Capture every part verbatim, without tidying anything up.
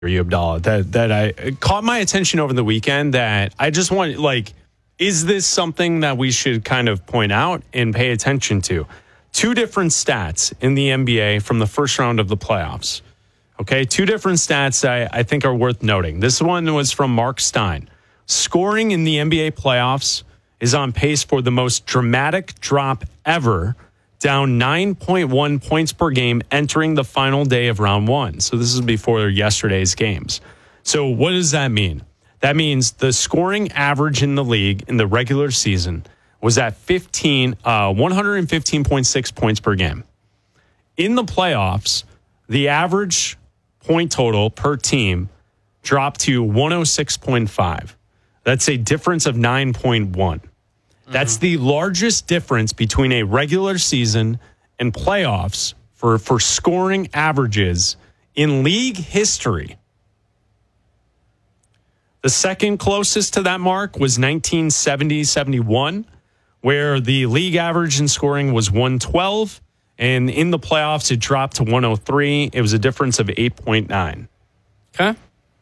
you, Abdallah, that that I it caught my attention over the weekend. That I just want, like, is this something that we should kind of point out and pay attention to? Two different stats in the N B A from the first round of the playoffs. Okay, two different stats I, I think are worth noting. This one was from Mark Stein. Scoring in the N B A playoffs is on pace for the most dramatic drop ever, down nine point one points per game entering the final day of round one. So this is before yesterday's games. So what does that mean? That means the scoring average in the league in the regular season was at fifteen, uh, one hundred fifteen point six points per game. In the playoffs, the average point total per team dropped to one oh six point five. That's a difference of nine point one. That's the largest difference between a regular season and playoffs for, for scoring averages in league history. The second closest to that mark was nineteen seventy seventy-one, where the league average in scoring was one twelve, and in the playoffs it dropped to one oh three. It was a difference of eight point nine. Okay.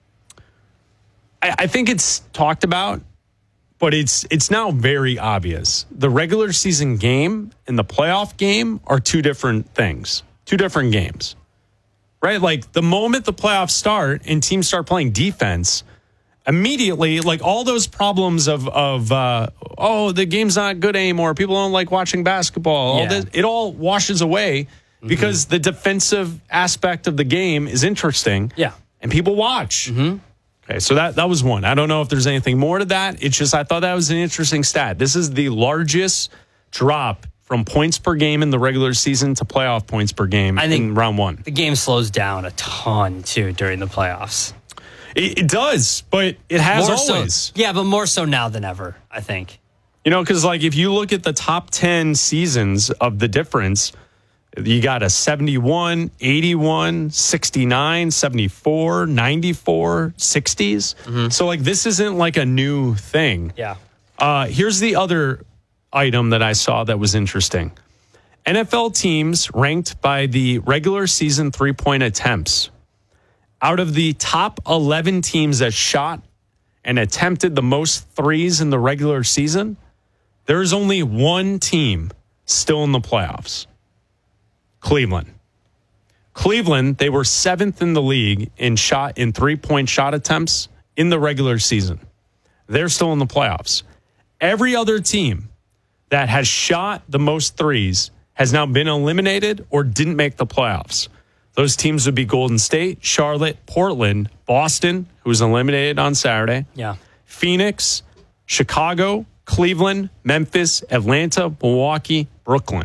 I, I think it's talked about, but it's it's now very obvious. The regular season game and the playoff game are two different things, two different games, right? Like the moment the playoffs start and teams start playing defense, immediately, like all those problems of, of uh, oh, the game's not good anymore, people don't like watching basketball, all Yeah. this, it all washes away mm-hmm. because the defensive aspect of the game is interesting Yeah. and people watch. Mm-hmm. Okay, so that, that was one. I don't know if there's anything more to that. It's just I thought that was an interesting stat. This is the largest drop from points per game in the regular season to playoff points per game I think in round one. The game slows down a ton, too, during the playoffs. It, it does, but it has More always. So, yeah, but more so now than ever, I think. You know, because like if you look at the top ten seasons of the difference, you got a seventy-one, eighty-one, sixty-nine, seventy-four, ninety-four, sixties. Mm-hmm. So like this isn't like a new thing. Yeah. Uh, here's the other item that I saw that was interesting. N F L teams ranked by the regular season three-point attempts. Out of the top eleven teams that shot and attempted the most threes in the regular season, there's only one team still in the playoffs. Cleveland. Cleveland, they were seventh in the league in shot in three-point shot attempts in the regular season. They're still in the playoffs. Every other team that has shot the most threes has now been eliminated or didn't make the playoffs. Those teams would be Golden State, Charlotte, Portland, Boston, who was eliminated on Saturday. Yeah. Phoenix, Chicago, Cleveland, Memphis, Atlanta, Milwaukee, Brooklyn.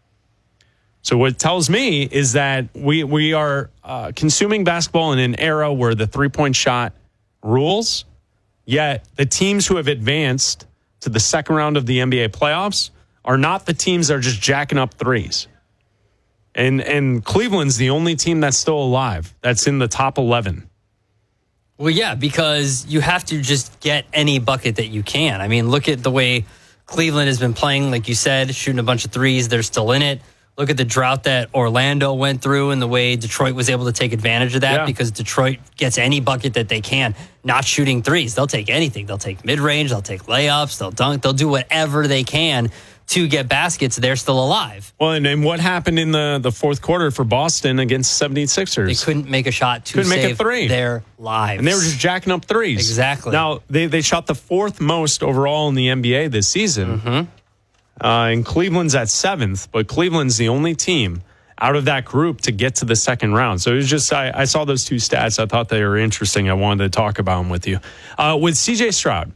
So what it tells me is that we we are uh, consuming basketball in an era where the three-point shot rules, yet the teams who have advanced to the second round of the N B A playoffs are not the teams that are just jacking up threes. And and Cleveland's the only team that's still alive, that's in the top eleven. Well, yeah, because you have to just get any bucket that you can. I mean, look at the way Cleveland has been playing, like you said, shooting a bunch of threes. They're still in it. Look at the drought that Orlando went through and the way Detroit was able to take advantage of that yeah. because Detroit gets any bucket that they can, not shooting threes. They'll take anything. They'll take mid-range. They'll take layups. They'll dunk. They'll do whatever they can to get baskets. They're still alive. Well, and, and what happened in the, the fourth quarter for Boston against seventy-sixers? They couldn't make a shot to couldn't save make a three. their lives. And they were just jacking up threes. Exactly. Now, they, they shot the fourth most overall in the N B A this season. Mm-hmm. Uh, and Cleveland's at seventh, but Cleveland's the only team out of that group to get to the second round. So it was just, I, I saw those two stats. I thought they were interesting. I wanted to talk about them with you. Uh, with C J Stroud,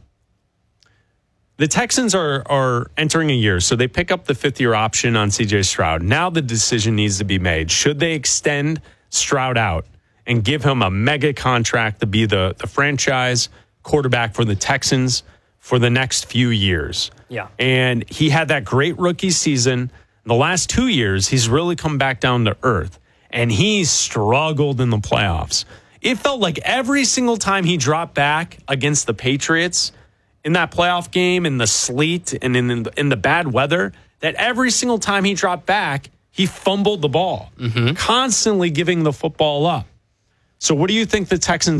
the Texans are, are entering a year, so they pick up the fifth-year option on C J Stroud. Now the decision needs to be made. Should they extend Stroud out and give him a mega contract to be the, the franchise quarterback for the Texans for the next few years? Yeah. And he had that great rookie season. The last two years, he's really come back down to earth, and he struggled in the playoffs. It felt like every single time he dropped back against the Patriots in that playoff game, in the sleet and in, in, the, in the bad weather, that every single time he dropped back, he fumbled the ball, mm-hmm. constantly giving the football up. So what do you think the Texans